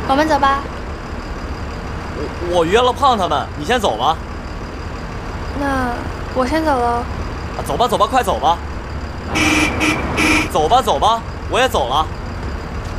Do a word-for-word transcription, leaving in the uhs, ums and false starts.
我们走吧。 我我约了胖他们，你先走吧。 那我先走了。 走吧走吧，快走吧。走吧走吧，我也走了。